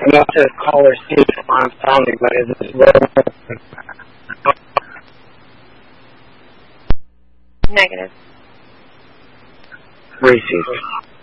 not the caller see how I'm sounding, but is it low? Negative. Receive.